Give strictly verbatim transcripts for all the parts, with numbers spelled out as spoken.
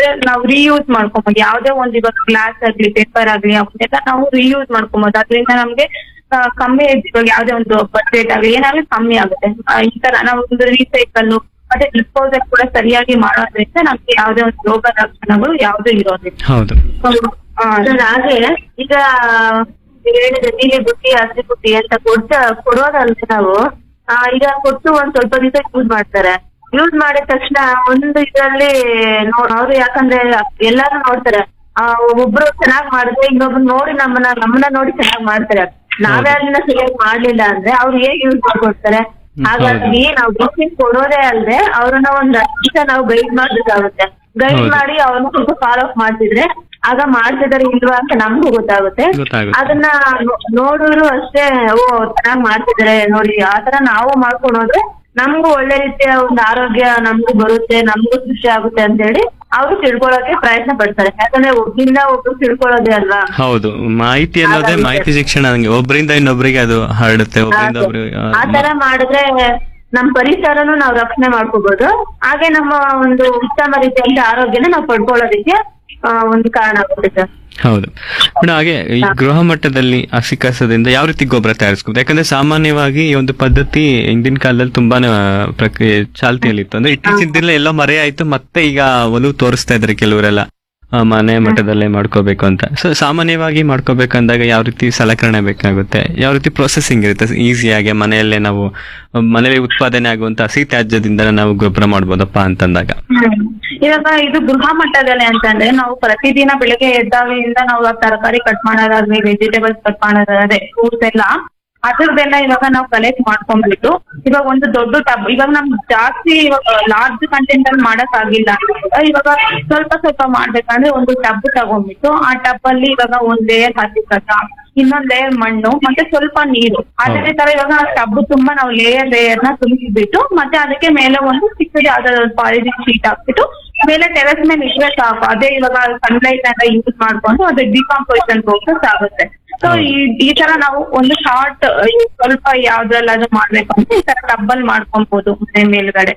ಅಂದ್ರೆ ನಾವು ರೀಯೂಸ್ ಮಾಡ್ಕೊಬಹುದು. ಯಾವ್ದೇ ಒಂದ್ ಇವಾಗ ಗ್ಲಾಸ್ ಆಗ್ಲಿ ಪೇಪರ್ ಆಗ್ಲಿ ಅವನ್ನೆಲ್ಲ ನಾವು ರೀಯೂಸ್ ಮಾಡ್ಕೊಬಹುದು. ಅದರಿಂದ ನಮ್ಗೆ ಕಮ್ಮಿ ಇವಾಗ ಯಾವ್ದೇ ಒಂದು ಬಜೆಟ್ ಆಗ್ಲಿ ಏನಾಗ್ಲಿ ಕಮ್ಮಿ ಆಗುತ್ತೆ. ಈ ತರ ನಾವು ಒಂದು ರೀಸೈಕಲ್ ಮತ್ತೆ ಡಿಸ್ಪೋಸಲ್ ಕೂಡ ಸರಿಯಾಗಿ ಮಾಡೋದ್ರಿಂದ ನಮ್ಗೆ ಯಾವ್ದೇ ಒಂದು ರೋಗ ಲಕ್ಷಣಗಳು ಯಾವ್ದು ಇರೋದಿಲ್ಲ. ಹೌದು. ಹಾಗೆ ಈಗ ಹೇಳಿದ್ರೆ ನೀಲಿ ಬುಟ್ಟಿ ಹಸಿ ಬುಟ್ಟಿ ಅಂತ ಕೊಡ್ತ ಕೊಡೋದಲ್ದೆ ನಾವು ಈಗ ಕೊಟ್ಟು ಒಂದ್ ಸ್ವಲ್ಪ ದಿವಸ ಯೂಸ್ ಮಾಡ್ತಾರೆ. ಯೂಸ್ ಮಾಡಿದ ತಕ್ಷಣ ಒಂದು ಇದ್ರಲ್ಲಿ ಅವ್ರು ಯಾಕಂದ್ರೆ ಎಲ್ಲಾರು ನೋಡ್ತಾರೆ, ಆ ಒಬ್ರು ಚೆನ್ನಾಗ್ ಮಾಡಿದ್ರೆ ಇನ್ನೊಬ್ರು ನೋಡಿ ನಮ್ಮನ್ನ ನಮ್ಮನ್ನ ನೋಡಿ ಚೆನ್ನಾಗ್ ಮಾಡ್ತಾರೆ. ನಾವೇ ಅದನ್ನ ಸರಿಯಾಗಿ ಮಾಡ್ಲಿಲ್ಲ ಅಂದ್ರೆ ಅವ್ರು ಹೇಗೆ ಯೂಸ್ ಮಾಡ್ಕೊಡ್ತಾರೆ. ಹಾಗಾಗಿ ನಾವು ಗಿಫ್ಟ್ ಕೊಡೋದೇ ಅಲ್ದೆ ಅವ್ರನ್ನ ಒಂದ್ ದಿವಸ ನಾವು ಗೈಡ್ ಮಾಡ್ಬೇಕಾಗುತ್ತೆ. ಗೈಡ್ ಮಾಡಿ ಅವ್ರನ್ನ ಸ್ವಲ್ಪ ಫಾಲೋ ಅಪ್ ಮಾಡ್ತಿದ್ರೆ ಆಗ ಮಾಡ್ತಿದಾರೆ ಇಲ್ವಾ ಅಂತ ನಮ್ಗೂ ಗೊತ್ತಾಗುತ್ತೆ. ಅದನ್ನ ನೋಡಿದ್ರು ಅಷ್ಟೇ ಓ ಚೆನ್ನಾಗ್ ಮಾಡ್ತಿದಾರೆ ನೋಡಿ ಆತರ ನಾವು ಮಾಡ್ಕೊಂಡೋದ್ರೆ ನಮ್ಗೂ ಒಳ್ಳೆ ರೀತಿಯ ಒಂದು ಆರೋಗ್ಯ ನಮ್ಗೂ ಬರುತ್ತೆ, ನಮ್ಗೂ ಖುಷಿ ಆಗುತ್ತೆ ಅಂತ ಹೇಳಿ ಅವರು ತಿಳ್ಕೊಳಕ್ಕೆ ಪ್ರಯತ್ನ ಪಡ್ತಾರೆ. ಯಾಕಂದ್ರೆ ಒಬ್ರಿಂದ ಒಬ್ರು ತಿಳ್ಕೊಳ್ಳೋದೇ ಅಲ್ವಾ. ಹೌದು, ಮಾಹಿತಿ ಅನ್ನೋದೇ ಮಾಹಿತಿ ಶಿಕ್ಷಣ. ನಂಗೆ ಒಬ್ಬರಿಂದ ಇನ್ನೊಬ್ಬರಿಗೆ ಅದು ಹರಡುತ್ತೆ. ಒಬ್ಬರಿಂದ ಒಬ್ಬರಿಗೆ ಆತರ ಮಾಡಿದ್ರೆ ನಮ್ ಪರಿಸರನು ನಾವು ರಕ್ಷಣೆ ಮಾಡ್ಕೋಬಹುದು. ಹಾಗೆ ನಮ್ಮ ಒಂದು ಉತ್ತಮ ರೀತಿಯಲ್ಲಿ ಆರೋಗ್ಯನ ನಾವು ಪಡ್ಕೊಳ್ಳೋದಕ್ಕೆ ಒಂದು ಕಾರಣ ಆಗುತ್ತೆ ಸರ್. ಹೌದು ಮೇಡಮ್. ಹಾಗೆ ಈ ಗೃಹ ಮಟ್ಟದಲ್ಲಿ ಹಸಿ ಕಸದಿಂದ ಯಾವ ರೀತಿ ಗೊಬ್ಬರ ತಯಾರಿಸ್ಬೋದು? ಯಾಕಂದ್ರೆ ಸಾಮಾನ್ಯವಾಗಿ ಈ ಒಂದು ಪದ್ಧತಿ ಹಿಂದಿನ ಕಾಲದಲ್ಲಿ ತುಂಬಾನೇ ಪ್ರಕ್ರಿಯೆ ಚಾಲ್ತಿಯಲ್ಲಿತ್ತು. ಅಂದ್ರೆ ಇತ್ತೀಚಿನ ದಿನ ಎಲ್ಲೋ ಮರೆ ಆಯ್ತು, ಮತ್ತೆ ಈಗ ಒಲವು ತೋರಿಸ್ತಾ ಇದಾರೆ ಕೆಲವರೆಲ್ಲ ಮನೆ ಮಟ್ಟದಲ್ಲೇ ಮಾಡ್ಕೋಬೇಕು ಅಂತ. ಸೊ ಸಾಮಾನ್ಯವಾಗಿ ಮಾಡ್ಕೋಬೇಕಂದಾಗ ಯಾವ ರೀತಿ ಸಲಕರಣೆ ಬೇಕಾಗುತ್ತೆ, ಯಾವ ರೀತಿ ಪ್ರೊಸೆಸಿಂಗ್ ಇರುತ್ತೆ? ಈಸಿಯಾಗಿ ಮನೆಯಲ್ಲೇ ನಾವು ಮನೆಯಲ್ಲಿ ಉತ್ಪಾದನೆ ಆಗುವಂತ ಹಸಿ ತ್ಯಾಜ್ಯದಿಂದ ನಾವು ಗೊಬ್ಬರ ಮಾಡ್ಬೋದಪ್ಪ ಅಂತಂದಾಗ ಇವಾಗ ಇದು ಗೃಹ ಮಟ್ಟದಲ್ಲಿ ಅಂತಂದ್ರೆ ನಾವು ಪ್ರತಿದಿನ ಬೆಳಿಗ್ಗೆ ಎದ್ದಾಗಿಂದ ನಾವು ತರಕಾರಿ ಕಟ್ ಮಾಡೋದಾಗ್ಲಿ ವೆಜಿಟೇಬಲ್ಸ್ ಕಟ್ ಮಾಡೋದಾದ್ರೆ ಫ್ರೂಟ್ಸ್ ಎಲ್ಲ ಅದ್ರದ್ದೆಲ್ಲ ಇವಾಗ ನಾವು ಕಲೆಕ್ಟ್ ಮಾಡ್ಕೊಂಡ್ಬಿಟ್ಟು ಇವಾಗ ಒಂದು ದೊಡ್ಡ ಟಬ್, ಇವಾಗ ನಮ್ಗೆ ಜಾಸ್ತಿ ಇವಾಗ ಲಾರ್ಜ್ ಕಂಟೆಂಟ್ ಅಲ್ಲಿ ಮಾಡಕ್ ಆಗಿಲ್ಲ ಅಂದ್ರೆ ಇವಾಗ ಸ್ವಲ್ಪ ಸ್ವಲ್ಪ ಮಾಡ್ಬೇಕಂದ್ರೆ ಒಂದು ಟಬ್ ತಗೊಂಡ್ಬಿಟ್ಟು ಆ ಟಬ್ ಅಲ್ಲಿ ಇವಾಗ ಒಂದ್ ಲೇಯರ್ ಹಸಿ ಕಸ, ಇನ್ನೊಂದ್ ಲೇಯರ್ ಮಣ್ಣು ಮತ್ತೆ ಸ್ವಲ್ಪ ನೀರು, ಅದೇ ತರ ಇವಾಗ ಆ ಟಬ್ ತುಂಬಾ ನಾವು ಲೇಯರ್ ಲೇಯರ್ ನ ತುಂಬಿಸ್ಬಿಟ್ಟು ಮತ್ತೆ ಅದಕ್ಕೆ ಮೇಲೆ ಒಂದು ಚಿಕ್ಕದು ಯಾವ್ದಾದ್ರು ಪಾಲಿಥಿನ್ ಶೀಟ್ ಹಾಕ್ಬಿಟ್ಟು ಮೇಲೆ ಟೆರೆಸ್ ಮೇಲೆ ಇಟ್ರೆ ಸಾಕು. ಅದೇ ಇವಾಗ ಸನ್ಲೈಟ್ ಅಂತ ಯೂಸ್ ಮಾಡ್ಕೊಂಡು ಅದು ಡಿಕಾಂಪೋಸಿಷನ್ ಪ್ರೋಸೆಸ್ ಆಗುತ್ತೆ. ಸೊ ಈ ತರ ನಾವು ಒಂದು ಶಾರ್ಟ್ ಸ್ವಲ್ಪ ಯಾವ್ದ್ರಲ್ಲಾದ್ರೂ ಮಾಡ್ಬೇಕು ಅಂತ ಈ ತರ ಟಬ್ಬಲ್ ಮಾಡ್ಕೊಬಹುದು ಮನೆ ಮೇಲ್ಗಡೆ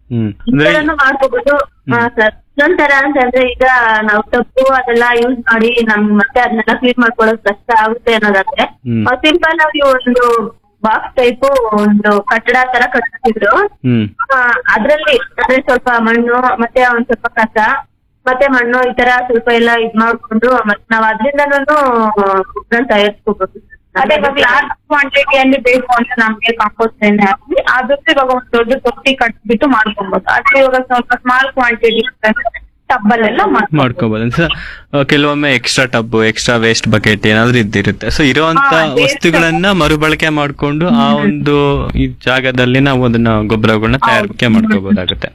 ಮಾಡ್ಕೋಬಹುದು. ಹಾ ಸರ್, ಇನ್ನೊಂದರ ಅಂತಂದ್ರೆ ಈಗ ನಾವು ಟಬ್ಬು ಅದೆಲ್ಲ ಯೂಸ್ ಮಾಡಿ ನಮ್ ಮತ್ತೆ ಅದನ್ನೆಲ್ಲ ಕ್ಲೀನ್ ಮಾಡ್ಕೊಳ್ಳೋದು ಕಷ್ಟ ಆಗುತ್ತೆ ಅನ್ನೋದಾದ್ರೆ ಸಿಂಪಲ್ ಆಗಿ ಒಂದು ಬಾಕ್ಸ್ ಟೈಪ್ ಒಂದು ಕಟ್ಟಡ ತರ ಕಟ್ಟಿದ್ರು, ಅದ್ರಲ್ಲಿ ಅಂದ್ರೆ ಸ್ವಲ್ಪ ಮಣ್ಣು ಮತ್ತೆ ಒಂದ್ ಸ್ವಲ್ಪ ಕಸ ಮತ್ತೆ ಮಣ್ಣು ಈ ತರ ಸ್ವಲ್ಪ ಎಲ್ಲ ಇದ್ ಮಾಡ್ಕೊಂಡು ಮತ್ತೆ ನಾವ್ ಅದ್ರಿಂದನೂ ತಯಾರಿಸ್ಕೋಬಹುದು. ಅದೇ ಇವಾಗ ಲಾರ್ಜ್ ಕ್ವಾಂಟಿಟಿಯಲ್ಲಿ ಬೇಕು ಅಂತ ನಮ್ಗೆ ಕಾಂಪೋಸ್ಟ್ ಎಣ್ಣೆ ಹಾಕಿ ಅದಕ್ಕೆ ಇವಾಗ ಒಂದ್ ದೊಡ್ಡ ತೊಟ್ಟಿ ಕಟ್ಬಿಟ್ಟು ಮಾಡ್ಕೊಬಹುದು. ಅದ್ರ ಇವಾಗ ಸ್ವಲ್ಪ ಸ್ಮಾಲ್ ಕ್ವಾಂಟಿಟಿ ಟಬ್ಬಲ್ಲೆಲ್ಲ ಮಾಡ್ಕೋಬಹುದು. ಕೆಲವೊಮ್ಮೆ extra tub, extra waste bucket ಏನಾದ್ರು ಇದ್ದಿರುತ್ತೆ. ಸೊ ಇರುವಂತ ವಸ್ತುಗಳನ್ನ ಮರುಬಳಕೆ ಮಾಡ್ಕೊಂಡು ಆ ಒಂದು ಈ ಜಾಗದಲ್ಲಿ ನಾವು ಅದನ್ನ ಗೊಬ್ಬರಗಳನ್ನ ತಯಾರಿಕೆ ಮಾಡ್ಕೋಬಹುದಾಗುತ್ತೆ.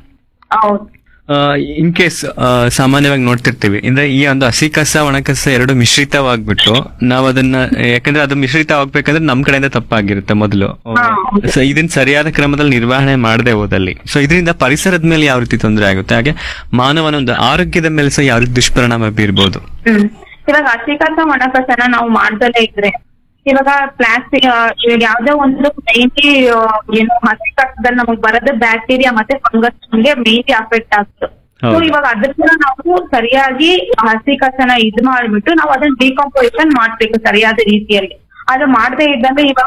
ಇನ್ ಕೇಸ್ ಸಾಮಾನ್ಯವಾಗಿ ನೋಡ್ತಿರ್ತೀವಿ ಅಂದ್ರೆ ಈ ಒಂದು ಹಸಿ ಕಸ ಒಣ ಕಸ ಎರಡು ಮಿಶ್ರಿತವಾಗ್ಬಿಟ್ಟು ನಾವು ಅದನ್ನ, ಯಾಕಂದ್ರೆ ಅದು ಮಿಶ್ರಿತವಾಗ್ಬೇಕಂದ್ರೆ ನಮ್ ಕಡೆಯಿಂದ ತಪ್ಪಾಗಿರುತ್ತೆ ಮೊದಲು. ಸೊ ಇದನ್ನ ಸರಿಯಾದ ಕ್ರಮದಲ್ಲಿ ನಿರ್ವಹಣೆ ಮಾಡದೆ ಹೋದಲ್ಲಿ ಸೊ ಇದರಿಂದ ಪರಿಸರದ ಮೇಲೆ ಯಾವ ರೀತಿ ತೊಂದರೆ ಆಗುತ್ತೆ, ಹಾಗೆ ಮಾನವನ ಒಂದು ಆರೋಗ್ಯದ ಮೇಲೆ ಸಹ ಯಾವ ರೀತಿ ದುಷ್ಪರಿಣಾಮ ಬೀರ್ಬೋದು? ಇವಾಗ ಹಸಿ ಕಸ ಒಣ ಕಸನ ನಾವು ಮಾಡ್ದಲೇ ಇದ್ರೆ ಇವಾಗ ಪ್ಲಾಸ್ಟಿಕ್ ಇವಾಗ ಯಾವ್ದೇ ಒಂದು ಮೇನ್ಲಿ ಏನು ಹಸಿ ಕಸದಲ್ಲಿ ನಮಗ್ ಬರೋದು ಬ್ಯಾಕ್ಟೀರಿಯಾ ಮತ್ತೆ ಫಂಗಸ್ ಗೆ ಮೇನ್ಲಿ ಅಫೆಕ್ಟ್ ಆಗ್ತದೆ. ಸೊ ಇವಾಗ ಅದನ್ನ ನಾವು ಸರಿಯಾಗಿ ಹಸಿ ಕಸನ ಇದ್ ಮಾಡ್ಬಿಟ್ಟು ನಾವು ಅದನ್ನ ಡಿಕಾಂಪೋಸಿಷನ್ ಮಾಡ್ಬೇಕು ಸರಿಯಾದ ರೀತಿಯಲ್ಲಿ. ಅದು ಮಾಡದೇ ಇದ್ದಂದ್ರೆ ಇವಾಗ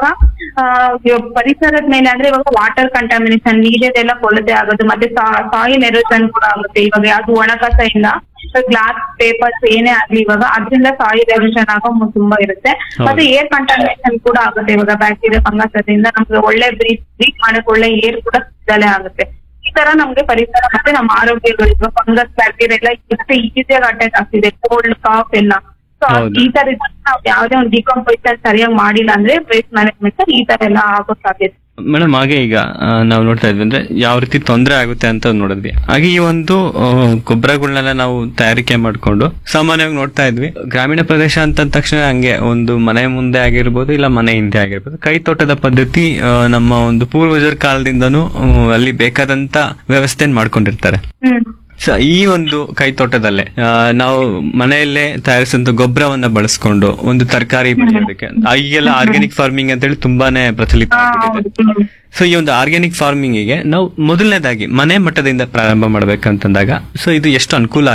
ಪರಿಸರದ ಮೇಲೆ ಅಂದ್ರೆ ಇವಾಗ ವಾಟರ್ ಕಂಟಾಮಿನೇಷನ್, ನೀರಿದೆಲ್ಲ ಕೊಳತೆ ಆಗೋದು ಮತ್ತೆ ಸಾಯಿಲ್ ಎರೋಷನ್ ಕೂಡ ಆಗುತ್ತೆ. ಇವಾಗ ಯಾವ್ದು ಒಣ ಕಸ ಇಲ್ಲ ಗ್ಲಾಸ್ ಪೇಪರ್ಸ್ ಏನೇ ಆಗ್ಲಿ ಇವಾಗ ಅದ್ರಿಂದ ಸಾಯಿಲ್ ಎರೋಷನ್ ಆಗೋ ತುಂಬಾ ಇರುತ್ತೆ. ಮತ್ತೆ ಏರ್ ಕಂಟಾಮಿನೇಷನ್ ಕೂಡ ಆಗುತ್ತೆ. ಇವಾಗ ಬ್ಯಾಕ್ಟೀರಿಯಾ ಫಂಗಸ್ ಅದರಿಂದ ನಮ್ಗೆ ಒಳ್ಳೆ ಬ್ರೀತ್ ಬ್ರೀತ್ ಮಾಡಕ್ ಒಳ್ಳೆ ಏರ್ ಕೂಡ ಸಿಗಲೇ ಆಗುತ್ತೆ. ಈ ತರ ನಮ್ಗೆ ಪರಿಸರ ಮತ್ತೆ ನಮ್ಮ ಆರೋಗ್ಯಗಳು ಇವಾಗ ಫಂಗಸ್ ಬ್ಯಾಕ್ಟೀರಿಯಾ ಎಲ್ಲ ಎಷ್ಟು ಈಸಿಯಾಗಿ ಅಟ್ಯಾಕ್ ಆಗ್ತಿದೆ, ಕೋಲ್ಡ್ ಕಾಫ್ ಎಲ್ಲ. ಸೊ ಈ ತರ ನಾವು ಯಾವ್ದೇ ಒಂದು ಡಿಕಾಂಪೋಸಿಷನ್ ಸರಿಯಾಗಿ ಮಾಡಿಲ್ಲ ಅಂದ್ರೆ ವೇಸ್ಟ್ ಮ್ಯಾನೇಜ್ಮೆಂಟ್ ಈ ತರ ಎಲ್ಲ ಆಗೋ ಸಾಧ್ಯತೆ. ಮೇಡಮ್, ಹಾಗೆ ಈಗ ನಾವು ನೋಡ್ತಾ ಇದ್ವಿ ಅಂದ್ರೆ ಯಾವ ರೀತಿ ತೊಂದರೆ ಆಗುತ್ತೆ ಅಂತ ನೋಡಿದ್ವಿ. ಹಾಗೆ ಈ ಒಂದು ಗೊಬ್ಬರಗಳನ್ನೆಲ್ಲ ನಾವು ತಯಾರಿಕೆ ಮಾಡ್ಕೊಂಡು ಸಾಮಾನ್ಯವಾಗಿ ನೋಡ್ತಾ ಇದ್ವಿ ಗ್ರಾಮೀಣ ಪ್ರದೇಶ ಅಂತ ತಕ್ಷಣ ಹಂಗೆ ಒಂದು ಮನೆ ಮುಂದೆ ಆಗಿರ್ಬೋದು ಇಲ್ಲ ಮನೆ ಹಿಂದೆ ಆಗಿರ್ಬೋದು ಕೈ ತೋಟದ ಪದ್ಧತಿ ನಮ್ಮ ಒಂದು ಪೂರ್ವಜರ ಕಾಲದಿಂದನೂ ಅಲ್ಲಿ ಬೇಕಾದಂತ ವ್ಯವಸ್ಥೆ ಮಾಡ್ಕೊಂಡಿರ್ತಾರೆ. ಸೊ ಈ ಒಂದು ಕೈ ತೋಟದಲ್ಲೇ ನಾವು ಮನೆಯಲ್ಲೇ ತಯಾರಿಸಿದಂತ ಗೊಬ್ಬರವನ್ನ ಬಳಸ್ಕೊಂಡು ಒಂದು ತರಕಾರಿ ಬೆಳೆಯೋದಕ್ಕೆ ಈಗೆಲ್ಲ ಆರ್ಗ್ಯಾನಿಕ್ ಫಾರ್ಮಿಂಗ್ ಅಂತ ಹೇಳಿ ತುಂಬಾನೇ ಪ್ರಚಲಿತ ಆಗಿದೆ. ಸೊ ಈ ಒಂದು ಆರ್ಗ್ಯಾನಿಕ್ ಫಾರ್ಮಿಂಗ್ ಗೆ ನಾವು ಮೊದಲನೇದಾಗಿ ಮನೆ ಮಟ್ಟದಿಂದ ಪ್ರಾರಂಭ ಮಾಡ್ಬೇಕಂತಂದಾಗ ಸೊ ಇದು ಎಷ್ಟು ಅನುಕೂಲ